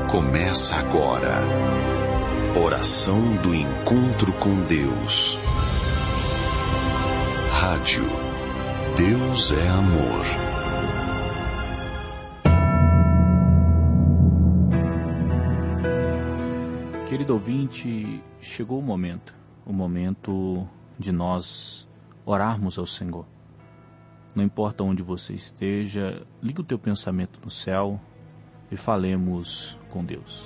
Começa agora. Oração do encontro com Deus. Rádio Deus é Amor. Querido ouvinte, chegou o momento de nós orarmos ao Senhor. Não importa onde você esteja, liga o teu pensamento no céu e falemos com Deus.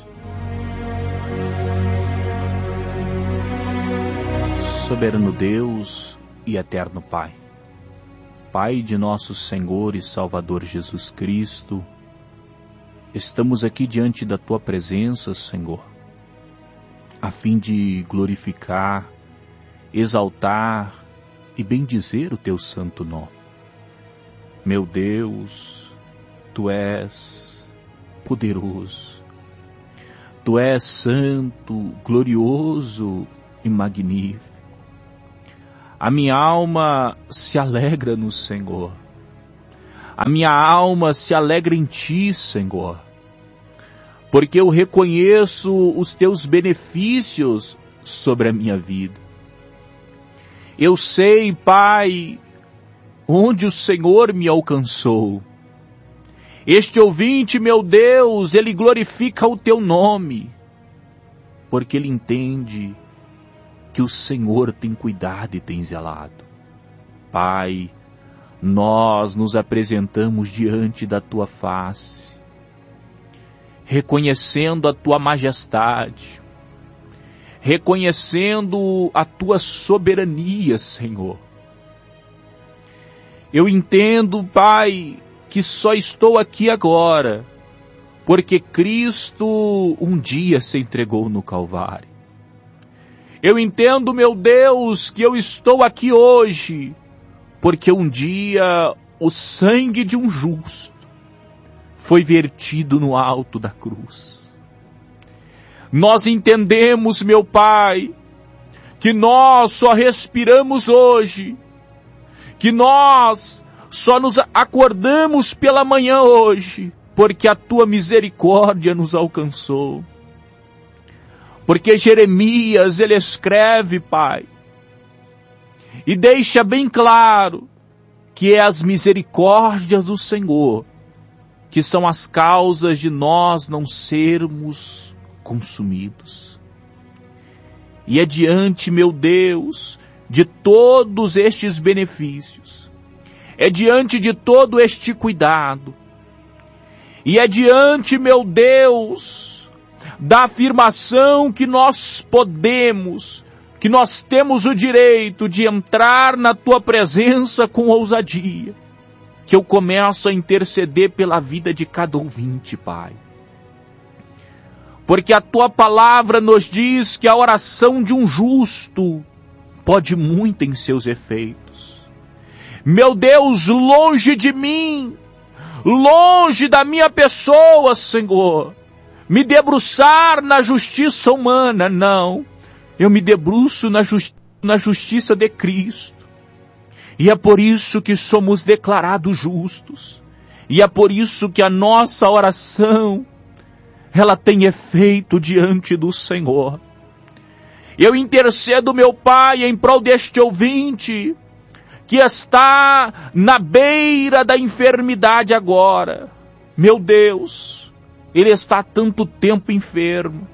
Soberano Deus e eterno Pai, Pai de nosso Senhor e Salvador Jesus Cristo, estamos aqui diante da Tua presença, Senhor, a fim de glorificar, exaltar e bendizer o Teu santo nome. Meu Deus, Tu és poderoso, Tu és santo, glorioso e magnífico. A minha alma se alegra no Senhor. A minha alma se alegra em Ti, Senhor, porque eu reconheço os Teus benefícios sobre a minha vida. Eu sei, Pai, onde o Senhor me alcançou. Este ouvinte, meu Deus, ele glorifica o Teu nome, porque ele entende que o Senhor tem cuidado e tem zelado. Pai, nós nos apresentamos diante da Tua face, reconhecendo a Tua majestade, reconhecendo a Tua soberania, Senhor. Eu entendo, Pai, que só estou aqui agora, porque Cristo um dia se entregou no Calvário. Eu entendo, meu Deus, que eu estou aqui hoje, porque um dia o sangue de um justo foi vertido no alto da cruz. Nós entendemos, meu Pai, que nós só respiramos hoje, que nós só nos acordamos pela manhã hoje, porque a Tua misericórdia nos alcançou. Porque Jeremias, ele escreve, Pai, e deixa bem claro que é as misericórdias do Senhor que são as causas de nós não sermos consumidos. E é diante, meu Deus, de todos estes benefícios, é diante de todo este cuidado, e é diante, meu Deus, da afirmação que nós podemos, que nós temos o direito de entrar na Tua presença com ousadia, que eu começo a interceder pela vida de cada ouvinte, Pai. Porque a Tua palavra nos diz que a oração de um justo pode muito em seus efeitos. Meu Deus, longe de mim, longe da minha pessoa, Senhor, me debruçar na justiça humana, não. Eu me debruço na justiça de Cristo. E é por isso que somos declarados justos. E é por isso que a nossa oração, ela tem efeito diante do Senhor. Eu intercedo, meu Pai, em prol deste ouvinte, que está na beira da enfermidade agora. Meu Deus, ele está há tanto tempo enfermo.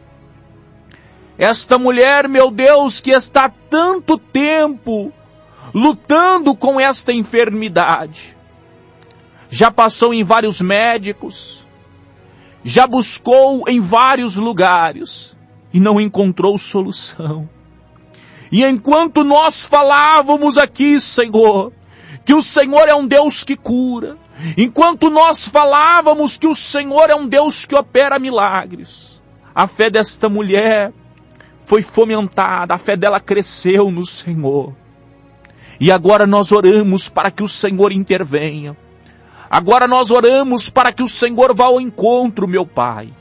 Esta mulher, meu Deus, que está há tanto tempo lutando com esta enfermidade. Já passou em vários médicos, já buscou em vários lugares e não encontrou solução. E enquanto nós falávamos aqui, Senhor, que o Senhor é um Deus que cura, enquanto nós falávamos que o Senhor é um Deus que opera milagres, a fé desta mulher foi fomentada, a fé dela cresceu no Senhor. E agora nós oramos para que o Senhor intervenha. Agora nós oramos para que o Senhor vá ao encontro, meu Pai.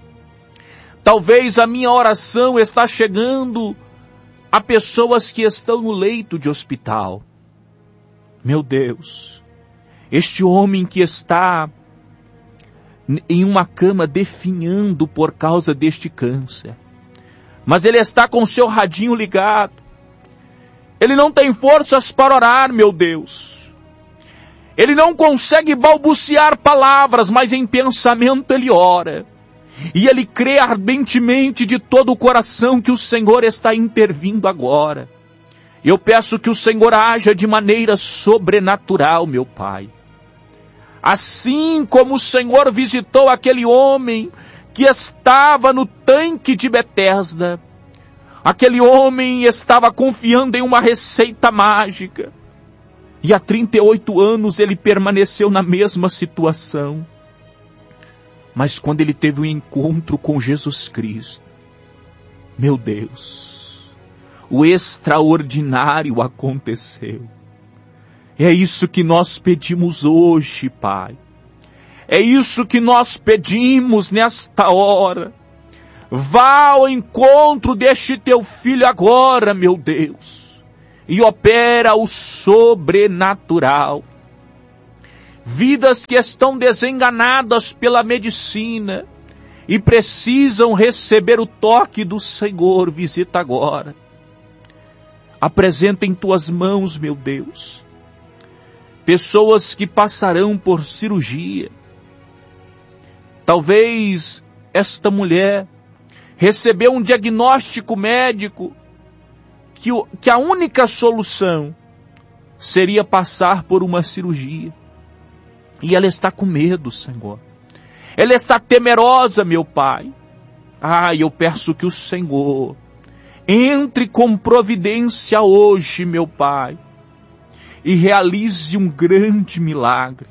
Talvez a minha oração está chegando a pessoas que estão no leito de hospital. Meu Deus, este homem que está em uma cama definhando por causa deste câncer. Mas ele está com seu radinho ligado. Ele não tem forças para orar, meu Deus. Ele não consegue balbuciar palavras, mas em pensamento ele ora. E ele crê ardentemente de todo o coração que o Senhor está intervindo agora. Eu peço que o Senhor haja de maneira sobrenatural, meu Pai. Assim como o Senhor visitou aquele homem que estava no tanque de Betesda, aquele homem estava confiando em uma receita mágica, e há 38 anos ele permaneceu na mesma situação. Mas quando ele teve um encontro com Jesus Cristo, meu Deus, o extraordinário aconteceu. É isso que nós pedimos hoje, Pai. É isso que nós pedimos nesta hora. Vá ao encontro deste teu filho agora, meu Deus, e opera o sobrenatural. Vidas que estão desenganadas pela medicina e precisam receber o toque do Senhor, visita agora. Apresenta em tuas mãos, meu Deus, pessoas que passarão por cirurgia. Talvez esta mulher recebeu um diagnóstico médico que a única solução seria passar por uma cirurgia. E ela está com medo, Senhor. Ela está temerosa, meu Pai. Eu peço que o Senhor entre com providência hoje, meu Pai, e realize um grande milagre.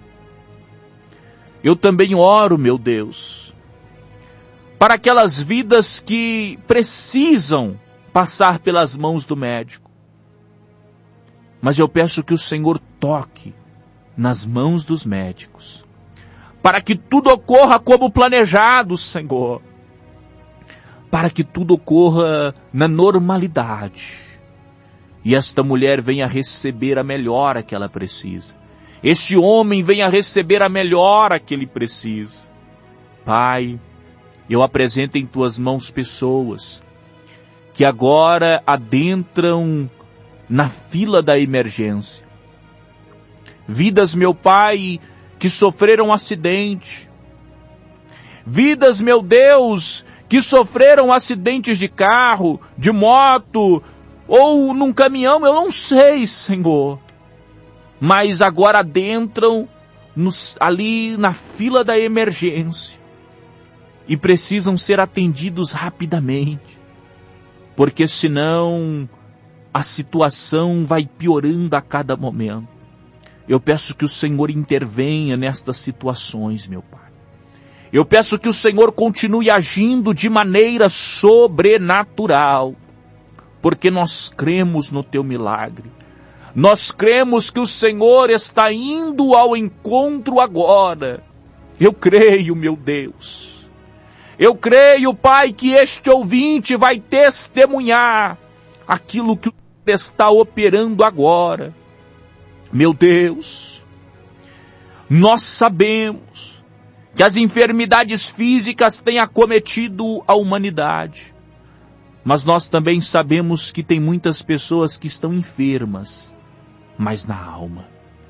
Eu também oro, meu Deus, para aquelas vidas que precisam passar pelas mãos do médico. Mas eu peço que o Senhor toque nas mãos dos médicos, para que tudo ocorra como planejado, Senhor, para que tudo ocorra na normalidade, e esta mulher venha receber a melhora que ela precisa, este homem venha receber a melhora que ele precisa. Pai, eu apresento em tuas mãos pessoas que agora adentram na fila da emergência. Vidas, meu Pai, que sofreram acidente. Vidas, meu Deus, que sofreram acidentes de carro, de moto, ou num caminhão, eu não sei, Senhor. Mas agora adentram ali na fila da emergência e precisam ser atendidos rapidamente, porque senão a situação vai piorando a cada momento. Eu peço que o Senhor intervenha nestas situações, meu Pai. Eu peço que o Senhor continue agindo de maneira sobrenatural, porque nós cremos no teu milagre. Nós cremos que o Senhor está indo ao encontro agora. Eu creio, meu Deus. Eu creio, Pai, que este ouvinte vai testemunhar aquilo que o Senhor está operando agora. Meu Deus, nós sabemos que as enfermidades físicas têm acometido a humanidade, mas nós também sabemos que tem muitas pessoas que estão enfermas, mas na alma.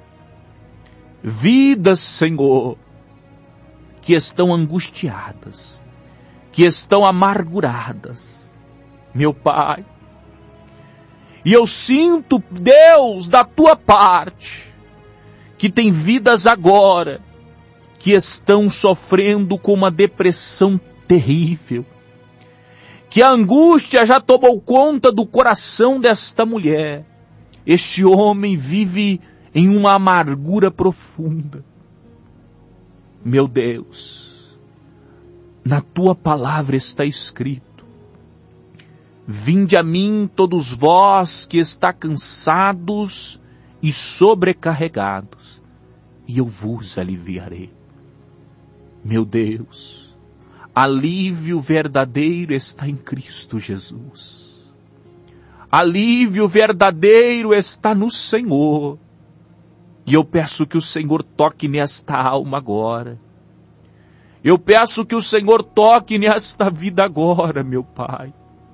Vidas, Senhor, que estão angustiadas, que estão amarguradas, meu Pai. E eu sinto, Deus, da tua parte, que tem vidas agora que estão sofrendo com uma depressão terrível, que a angústia já tomou conta do coração desta mulher. Este homem vive em uma amargura profunda. Meu Deus, na tua palavra está escrito: vinde a mim todos vós que está cansados e sobrecarregados, e eu vos aliviarei. Meu Deus, alívio verdadeiro está em Cristo Jesus. Alívio verdadeiro está no Senhor. E eu peço que o Senhor toque nesta alma agora. Eu peço que o Senhor toque nesta vida agora, meu Pai.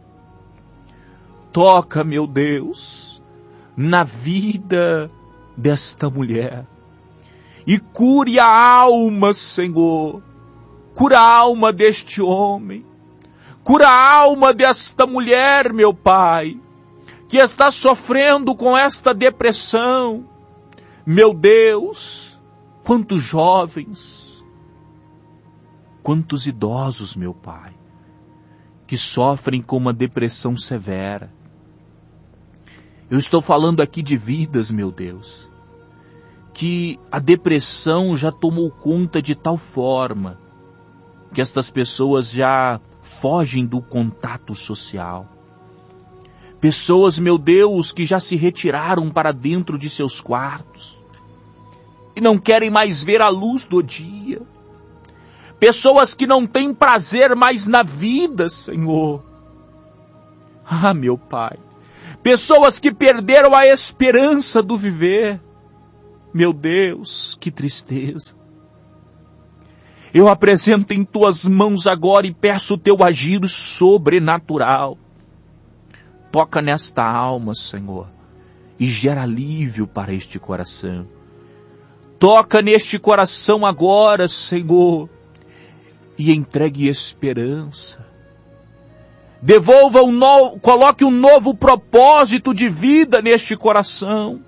Toca, meu Deus, na vida desta mulher. E cure a alma, Senhor. Cura a alma deste homem. Cura a alma desta mulher, meu Pai, que está sofrendo com esta depressão. Meu Deus, quantos jovens, quantos idosos, meu Pai, que sofrem com uma depressão severa. Eu estou falando aqui de vidas, meu Deus, que a depressão já tomou conta de tal forma que estas pessoas já fogem do contato social. Pessoas, meu Deus, que já se retiraram para dentro de seus quartos e não querem mais ver a luz do dia. Pessoas que não têm prazer mais na vida, Senhor. Ah, meu Pai. Pessoas que perderam a esperança do viver. Meu Deus, que tristeza. Eu apresento em tuas mãos agora e peço o teu agir sobrenatural. Toca nesta alma, Senhor, e gera alívio para este coração. Toca neste coração agora, Senhor, e entregue esperança. Devolva coloque um novo propósito de vida neste coração.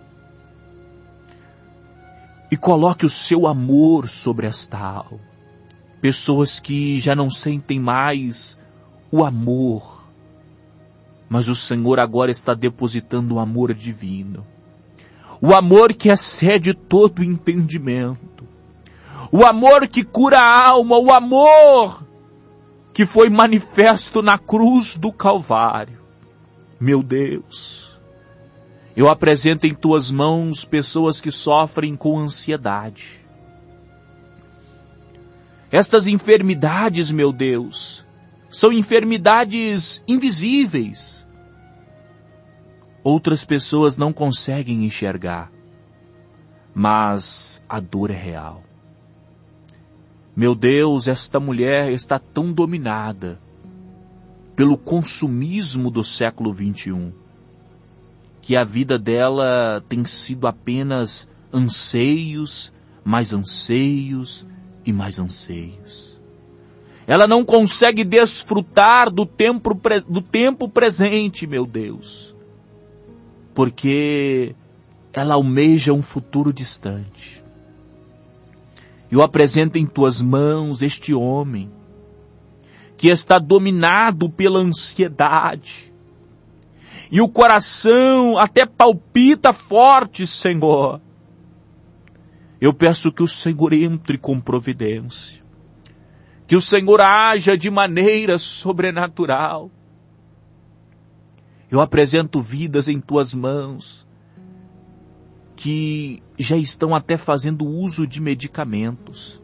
E coloque o seu amor sobre esta alma. Pessoas que já não sentem mais o amor, mas o Senhor agora está depositando o amor divino. O amor que excede todo entendimento. O amor que cura a alma, o amor que foi manifesto na cruz do Calvário. Meu Deus, eu apresento em tuas mãos pessoas que sofrem com ansiedade. Estas enfermidades, meu Deus, são enfermidades invisíveis. Outras pessoas não conseguem enxergar, mas a dor é real. Meu Deus, esta mulher está tão dominada pelo consumismo do século 21, que a vida dela tem sido apenas anseios, mais anseios e mais anseios. Ela não consegue desfrutar do tempo presente, meu Deus, porque ela almeja um futuro distante. Eu apresento em tuas mãos este homem que está dominado pela ansiedade e o coração até palpita forte, Senhor. Eu peço que o Senhor entre com providência, que o Senhor haja de maneira sobrenatural. Eu apresento vidas em tuas mãos que já estão até fazendo uso de medicamentos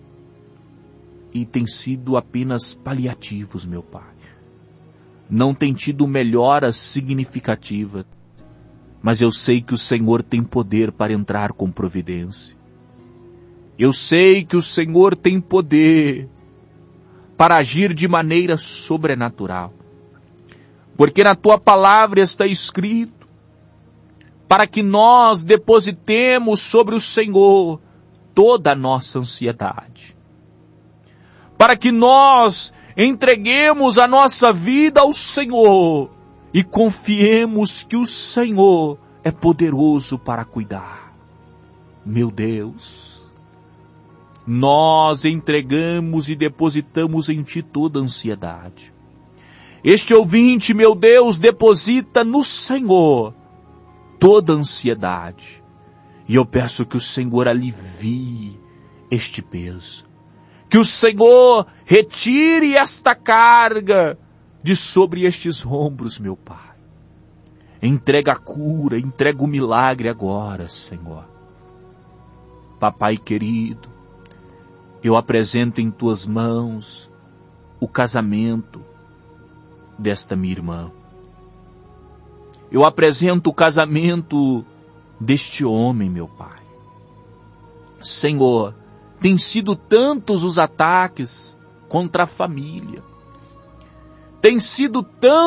e têm sido apenas paliativos, meu Pai. Não tem tido melhora significativa, mas eu sei que o Senhor tem poder para entrar com providência. Eu sei que o Senhor tem poder para agir de maneira sobrenatural, porque na tua palavra está escrito para que nós depositemos sobre o Senhor toda a nossa ansiedade, para que nós entreguemos a nossa vida ao Senhor e confiemos que o Senhor é poderoso para cuidar. Meu Deus, nós entregamos e depositamos em Ti toda a ansiedade. Este ouvinte, meu Deus, deposita no Senhor toda a ansiedade. E eu peço que o Senhor alivie este peso. Que o Senhor retire esta carga de sobre estes ombros, meu Pai. Entrega a cura, entrega o milagre agora, Senhor. Papai querido, eu apresento em tuas mãos o casamento desta minha irmã. Eu apresento o casamento deste homem, meu Pai. Senhor, Tem sido tantos os ataques contra a família. Tem sido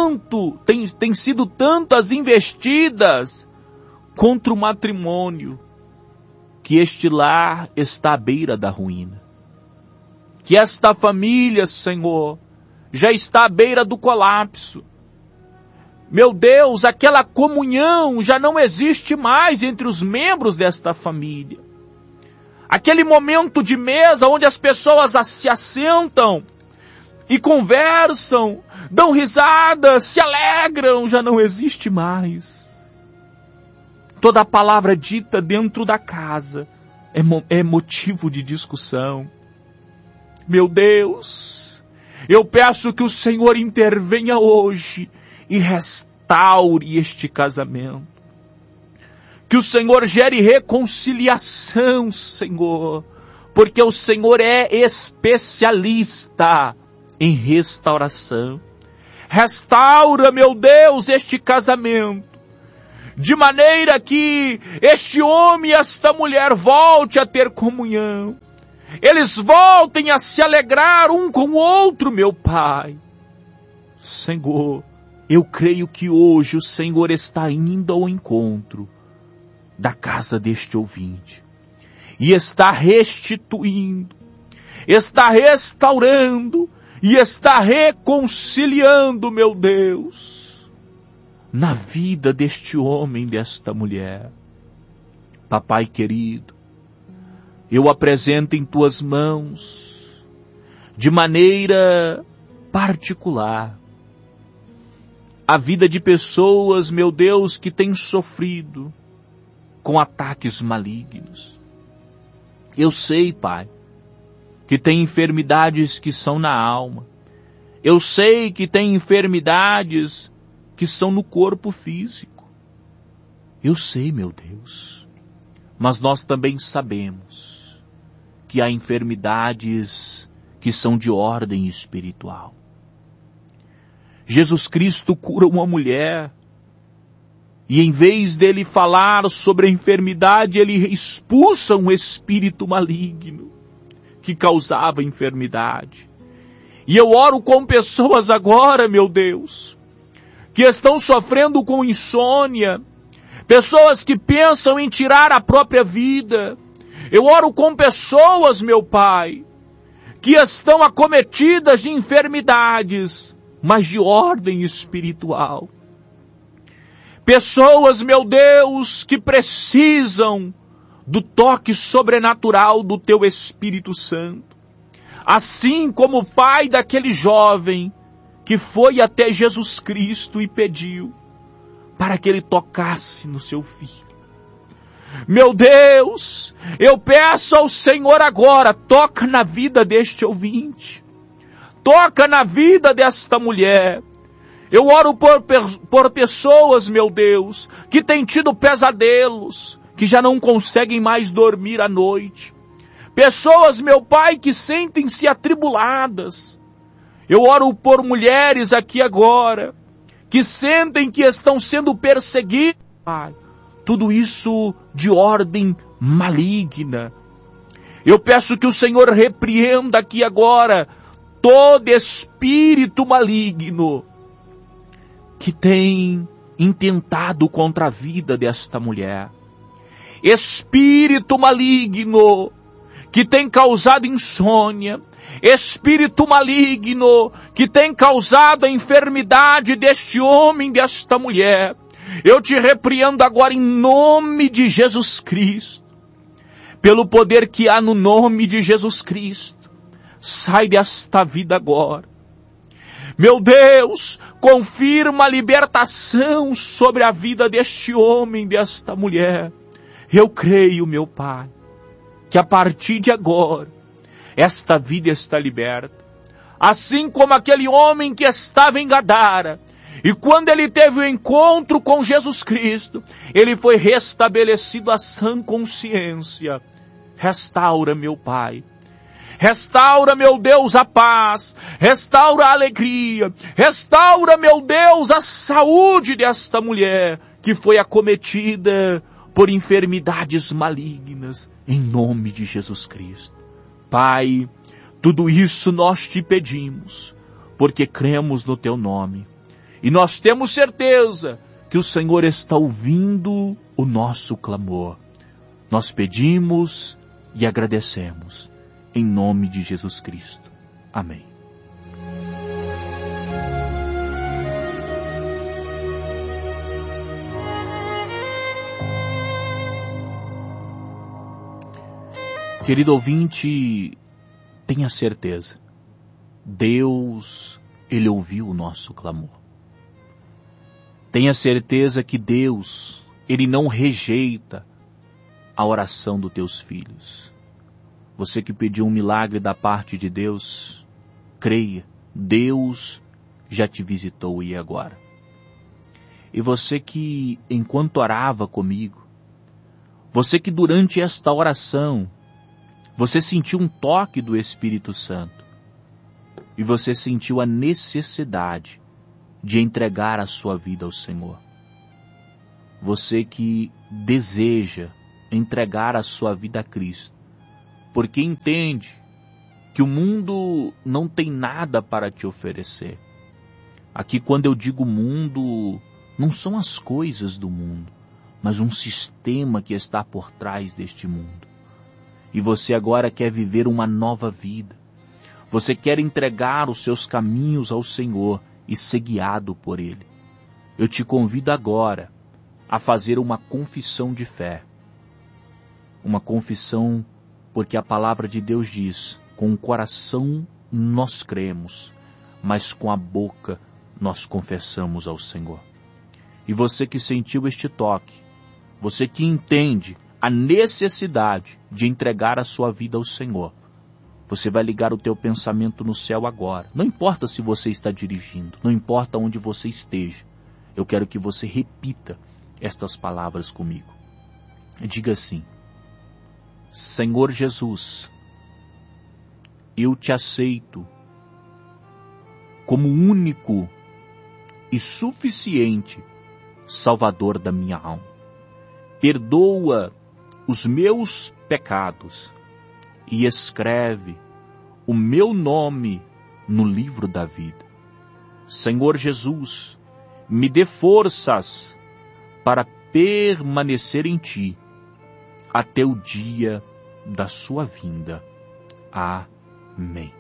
tantas investidas contra o matrimônio, que este lar está à beira da ruína. Que esta família, Senhor, já está à beira do colapso. Meu Deus, aquela comunhão já não existe mais entre os membros desta família. Aquele momento de mesa onde as pessoas se assentam e conversam, dão risadas, se alegram, já não existe mais. Toda a palavra dita dentro da casa é motivo de discussão. Meu Deus, eu peço que o Senhor intervenha hoje e restaure este casamento. Que o Senhor gere reconciliação, Senhor, porque o Senhor é especialista em restauração. Restaura, meu Deus, este casamento, de maneira que este homem e esta mulher volte a ter comunhão. Eles voltem a se alegrar um com o outro, meu Pai. Senhor, eu creio que hoje o Senhor está indo ao encontro da casa deste ouvinte e está restituindo, está restaurando e está reconciliando, meu Deus, na vida deste homem, desta mulher. Papai querido, eu apresento em tuas mãos, de maneira particular, a vida de pessoas, meu Deus, que têm sofrido com ataques malignos. Eu sei, Pai, que tem enfermidades que são na alma. Eu sei que tem enfermidades que são no corpo físico. Eu sei, meu Deus. Mas nós também sabemos que há enfermidades que são de ordem espiritual. Jesus Cristo cura uma mulher e em vez dele falar sobre a enfermidade, ele expulsa um espírito maligno que causava enfermidade. E eu oro com pessoas agora, meu Deus, que estão sofrendo com insônia, pessoas que pensam em tirar a própria vida. Eu oro com pessoas, meu Pai, que estão acometidas de enfermidades, mas de ordem espiritual. Pessoas, meu Deus, que precisam do toque sobrenatural do Teu Espírito Santo. Assim como o pai daquele jovem que foi até Jesus Cristo e pediu para que ele tocasse no seu filho. Meu Deus, eu peço ao Senhor agora, toca na vida deste ouvinte. Toca na vida desta mulher. Eu oro por pessoas, meu Deus, que têm tido pesadelos, que já não conseguem mais dormir à noite. Pessoas, meu Pai, que sentem-se atribuladas. Eu oro por mulheres aqui agora, que sentem que estão sendo perseguidas, Pai. Tudo isso de ordem maligna. Eu peço que o Senhor repreenda aqui agora todo espírito maligno que tem intentado contra a vida desta mulher. Espírito maligno que tem causado insônia. Espírito maligno que tem causado a enfermidade deste homem, desta mulher. Eu te repreendo agora em nome de Jesus Cristo. Pelo poder que há no nome de Jesus Cristo. Sai desta vida agora. Meu Deus, confirma a libertação sobre a vida deste homem, desta mulher. Eu creio, meu Pai, que a partir de agora, esta vida está liberta. Assim como aquele homem que estava em Gadara, e quando ele teve o encontro com Jesus Cristo, ele foi restabelecido a sã consciência. Restaura, meu Pai. Restaura, meu Deus, a paz. Restaura a alegria. Restaura, meu Deus, a saúde desta mulher que foi acometida por enfermidades malignas. Em nome de Jesus Cristo. Pai, tudo isso nós te pedimos, porque cremos no teu nome. E nós temos certeza que o Senhor está ouvindo o nosso clamor. Nós pedimos e agradecemos, em nome de Jesus Cristo. Amém. Querido ouvinte, tenha certeza, Deus, Ele ouviu o nosso clamor. Tenha certeza que Deus, Ele não rejeita a oração dos teus filhos. Você que pediu um milagre da parte de Deus, creia, Deus já te visitou e agora. E você que, enquanto orava comigo, você que durante esta oração, você sentiu um toque do Espírito Santo e você sentiu a necessidade de entregar a sua vida ao Senhor. Você que deseja entregar a sua vida a Cristo, porque entende que o mundo não tem nada para te oferecer. Aqui, quando eu digo mundo, não são as coisas do mundo, mas um sistema que está por trás deste mundo. E você agora quer viver uma nova vida. Você quer entregar os seus caminhos ao Senhor e ser guiado por Ele. Eu te convido agora a fazer uma confissão de fé. Uma confissão porque a palavra de Deus diz, com o coração nós cremos, mas com a boca nós confessamos ao Senhor. E você que sentiu este toque, você que entende a necessidade de entregar a sua vida ao Senhor, você vai ligar o teu pensamento no céu agora. Não importa se você está dirigindo, não importa onde você esteja. Eu quero que você repita estas palavras comigo. Diga assim: Senhor Jesus, eu te aceito como único e suficiente Salvador da minha alma. Perdoa os meus pecados e escreve o meu nome no livro da vida. Senhor Jesus, me dê forças para permanecer em Ti até o dia da sua vinda. Amém.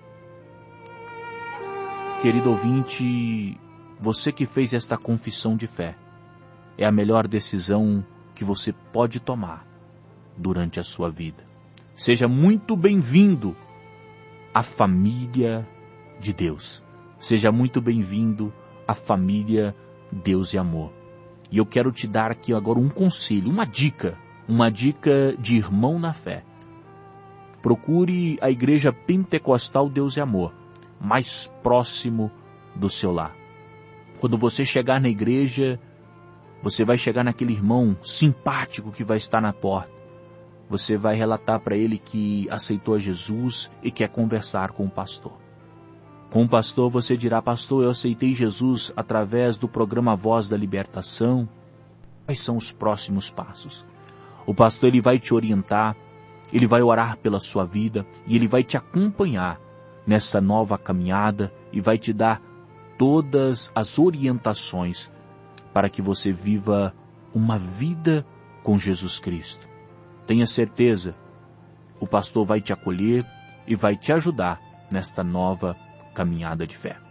Querido ouvinte, você que fez esta confissão de fé, é a melhor decisão que você pode tomar durante a sua vida. Seja muito bem-vindo à família de Deus. Seja muito bem-vindo à família Deus e Amor. E eu quero te dar aqui agora um conselho, uma dica de irmão na fé. Procure a Igreja Pentecostal Deus e Amor, mais próximo do seu lar. Quando você chegar na igreja, você vai chegar naquele irmão simpático que vai estar na porta. Você vai relatar para ele que aceitou a Jesus e quer conversar com o pastor. Com o pastor você dirá: pastor, eu aceitei Jesus através do programa Voz da Libertação. Quais são os próximos passos? O pastor ele vai te orientar, ele vai orar pela sua vida e ele vai te acompanhar nessa nova caminhada e vai te dar todas as orientações para que você viva uma vida com Jesus Cristo. Tenha certeza, o pastor vai te acolher e vai te ajudar nesta nova caminhada de fé.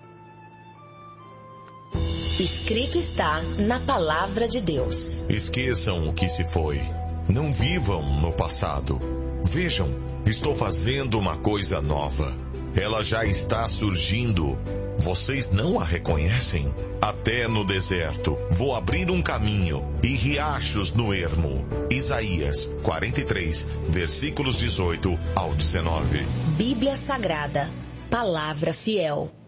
Escrito está na palavra de Deus. Esqueçam o que se foi. Não vivam no passado. Vejam, estou fazendo uma coisa nova. Ela já está surgindo. Vocês não a reconhecem? Até no deserto vou abrir um caminho e riachos no ermo. Isaías 43, versículos 18 ao 19. Bíblia Sagrada, palavra fiel.